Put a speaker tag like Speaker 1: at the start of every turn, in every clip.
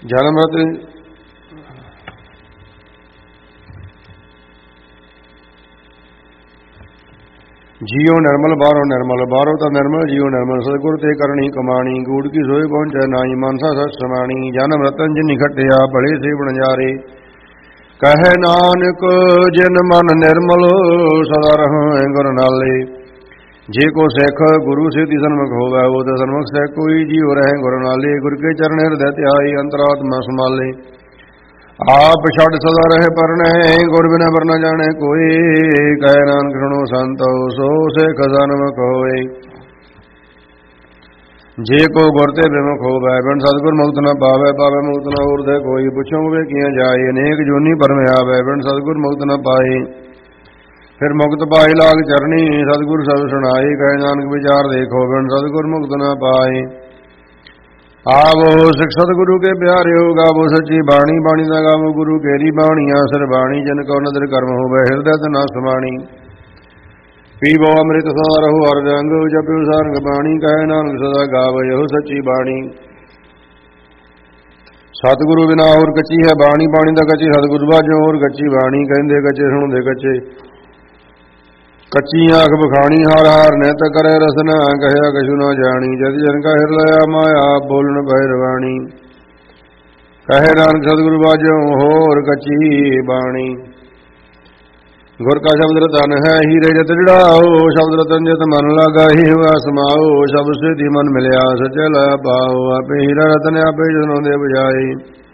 Speaker 1: ਜਨਮ ਰਤ ਜੀਉ ਨਿਰਮਲ ਬਾਹਰੋਂ ਨਿਰਮਲ, ਬਾਹਰੋਂ ਤਾਂ ਨਿਰਮਲ ਜੀਉ ਨਿਰਮਲ। ਸਤਿਗੁਰ ਤੇ ਕਰਨੀ ਕਮਾਣੀ, ਗੂੜ ਕੀ ਸੋਏ ਪਹੁੰਚੈ ਨਾਈ। ਮਨਸਾ ਸਚ ਸਮਾਣੀ, ਜਨਮ ਰਤਨ ਜਿਨਿ ਖਟਿਆ, ਭਲੇ ਸੇ ਬਣਜਾਰੇ। ਕਹੈ ਨਾਨਕ ਜਿਨ ਮਨ ਨਿਰਮਲ, ਸਦਾ ਰਹੈ ਗੁਰ ਨਾਲੇ। ਜੇ ਕੋ ਸਿੱਖ ਗੁਰੂ ਸੇਤੀ ਸਨਮੁਖ ਹੋਵੈ, ਉਹ ਤਾਂ ਸਨਮੁਖ ਸਿੱਖ ਕੋਈ ਜੀਉ ਰਹਿ ਗੁਰ ਨਾਲੇ। ਗੁਰ ਕੇ ਚਰਨ ਹਿਰਦੈ ਧਿਆਈ, ਅੰਤਰਾਤਮਾ ਸਮਾਲੇ। ਆਪ ਛੱਡ ਸਦਾ ਰਹੇ ਪਰਣੈ, ਗੁਰ ਬਿਨਾ ਵਰ ਨ ਜਾਣੈ ਕੋਈ। ਕਹਿ ਨਾਨਕ ਸੁਣੋ ਸੰਤੋ, ਸੋ ਸਿੱਖ ਸਨਮੁਖ ਹੋਏ। ਜੇ ਕੋ ਗੁਰ ਤੇ ਬਿਮੁਖ ਹੋਵੈ, ਬਿਨ ਸਤਿਗੁਰ ਮੁਕਤ ਨ ਪਾਵੈ। ਪਾਵੈ ਮੁਕਤ ਨ ਹੋਰ ਦੇ ਕੋਈ, ਪੁੱਛੋ ਵੇਖੀਆਂ ਜਾਏ। ਅਨੇਕ ਜੂਨੀ ਪਰਮ ਆਵੈ, ਬਿਨ ਸਤਿਗੁਰ ਮੁਕਤ ਨ ਪਾਏ। ਫਿਰ ਮੁਕਤ ਪਾਈ ਲਾਗ ਚਰਣੀ, ਸਤਿਗੁਰ ਸਭ ਸੁਣਾਈ। ਕਹਿ ਨਾਨਕ ਵਿਚਾਰ ਦੇਖੋ, ਬਿਨ ਸਤਿਗੁਰ ਮੁਕਤ ਨ ਪਾਏ। ਆਵੋ ਸਿੱਖ ਸਤਿਗੁਰੂ ਕੇ ਪਿਆਰਿਓ, ਗਾਵੋ ਸੱਚੀ ਬਾਣੀ। ਬਾਣੀ ਦਾ ਗਾਵੋ ਗੁਰੂ ਕੇਰੀ ਬਾਣੀ, ਆਸਰ ਬਾਣੀ। ਜਿਨ ਕੋ ਨਦਰ ਕਰਮ ਹੋਵੈ, ਹਿਰਦੈ ਤ ਨ ਸਮਾਣੀ। ਪੀਵੋ ਅੰਮ੍ਰਿਤ ਸਦਾ ਰਹੋ ਹਰ ਰੰਗ, ਜਪਿਓ ਸਾਰੰਗ ਬਾਣੀ। ਕਹਿ ਨਾਨਕ ਸਦਾ ਗਾਵੋ ਇਹੋ ਸੱਚੀ ਬਾਣੀ। ਸਤਿਗੁਰੂ ਬਿਨਾ ਹੋਰ ਕੱਚੀ ਹੈ ਬਾਣੀ, ਬਾਣੀ ਦਾ ਕੱਚੀ ਸਤਿਗੁਰੂ ਬਾਝੋਂ ਹੋਰ ਕੱਚੀ ਬਾਣੀ। ਕਹਿੰਦੇ ਕੱਚੇ ਸੁਣਦੇ ਕੱਚੇ, ਕੱਚੀ ਆਖ ਬਖਾਣੀ। ਹਾਰ ਹਾਰ ਨਿਤ ਕਰੇ ਰਸਨਾ, ਕਹਿਆ ਕਛੂ ਨਾ ਜਾਣੀ। ਜਦ ਜਨ ਕਾ ਹਿਰ ਲਿਆ ਮਾਇਆ, ਬੋਲਣ ਪੈ ਰਵਾਣੀ। ਕਹੇ ਨਾਨਕ ਸਤਿਗੁਰੂ ਬਾਝੋਂ ਹੋਰ ਕੱਚੀ ਬਾਣੀ। ਗੁਰ ਕਾ ਸ਼ਬਦ ਰਤਨ ਹੈ, ਹੀਰੇ ਜਤ ਜੜਾਓ। ਸ਼ਬਦ ਰਤਨ ਜਿਤ ਮਨ ਲਾਗਾ, ਹੀ ਹੋਆ ਸਮਾਓ। ਸ਼ਬਦ ਸਿਧਿ ਮਨ ਮਿਲਿਆ, ਸੱਚੇ ਲਾਇਆ ਪਾਓ। ਆਪੇ ਹੀਰਾ ਰਤਨ ਆਪੇ ਜਨੋਂ ਦੇ ਬਜਾਏ।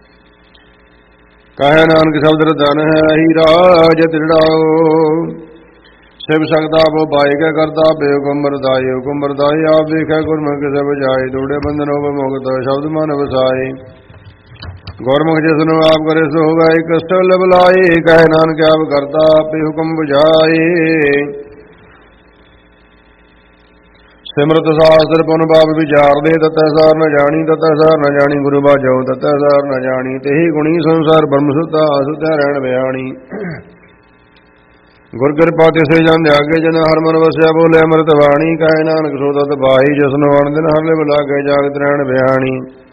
Speaker 1: ਕਹੇ ਨਾਨਕ ਸ਼ਬਦ ਰਤਨ ਹੈ, ਹੀਰਾ ਜਤ ਜੜਾਓ। ਸਿਵ ਸਕਦਾ ਆਪੋ ਪਾਏ, ਕੇ ਕਰਤਾ ਆਪੇ ਹੁਕਮ ਵਰਤਾਏ। ਹੁਕਮ ਵਰਤਾਏ ਆਪ ਵੇਖੈ, ਗੁਰਮੁਖ ਕਿਸੇ ਬਜਾਏ। ਤੋੜੇ ਬੰਧਨ ਹੋਵੇ ਮੁਕਤ, ਸ਼ਬਦ ਮਨ ਵਸਾਏ। ਗੁਰਮੁਖ ਜਿਸਨੂੰ ਆਪ ਕਰੇ ਸੋ ਹੋਵੇ, ਇਕ ਸਟਲ ਬੁਲਾਏ। ਕਹੇ ਨਾਨਕ ਆਪ ਕਰਤਾ ਆਪੇ ਹੁਕਮ ਬੁਝਾਏ। ਸਿਮਰਤ ਸਾਸਤਰ ਪੁਨ ਪਾਪ ਵਿਚਾਰਦੇ, ਤਤੈ ਸਾਰ ਨ ਜਾਣੀ। ਤਤੈ ਸਾਰ ਨ ਜਾਣੀ ਗੁਰੂ ਬਾਝੋਂ, ਤਤੈ ਸਾਰ ਨ ਜਾਣੀ। ਤੇਹੀ ਗੁਣੀ ਸੰਸਾਰ ਬ੍ਰਹਮ ਸੁੱਤਾ, ਸੁੱਤਿਆ ਰਹਿਣ ਬਿਆਣੀ। ਗੁਰ ਕਿਰਪਾ ਤਿਸੇ ਜਨ ਜਾਗੇ, ਜਨ ਹਰ ਮਨ ਵਸਿਆ ਬੋਲੇ ਅੰਮ੍ਰਿਤ ਬਾਣੀ। ਕਹੇ ਨਾਨਕ ਸੋ ਤਤ ਪਾਈ, ਜਿਸਨੂੰ ਅਣ ਦਿਨ ਹਰ ਲਿਵ ਲਾਗੇ, ਜਾਗਤ ਰਹਿਣ ਬਿਆਣੀ।